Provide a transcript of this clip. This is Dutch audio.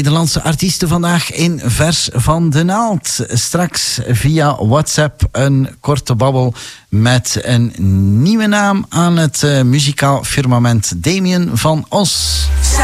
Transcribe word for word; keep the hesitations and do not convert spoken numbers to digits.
Nederlandse artiesten vandaag in Vers van de Naald. Straks via WhatsApp een korte babbel met een nieuwe naam aan het uh, muzikaal firmament. Damien van Os.